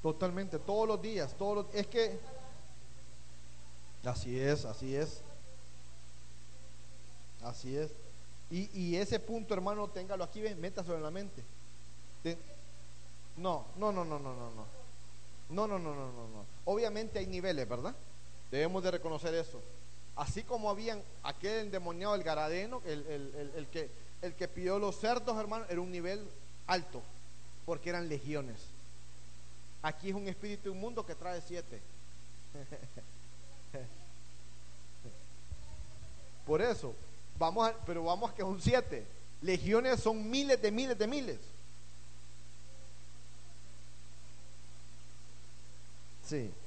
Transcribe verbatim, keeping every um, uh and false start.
Totalmente, todos los días, todos los, es que así es, así es, así es. Y, y ese punto, hermano, téngalo aquí, ven, métaselo en la mente. De- no, no, no, no, no, no, no. No, no, no, no, no, no. Obviamente hay niveles, ¿verdad? Debemos de reconocer eso. Así como habían aquel endemoniado, el Garadeno, el, el, el, el que, el que pidió los cerdos, hermano, era un nivel alto, porque eran legiones. Aquí es un espíritu inmundo que trae siete. Por eso, vamos a, pero vamos a que son siete. Legiones son miles de miles de miles. Sí.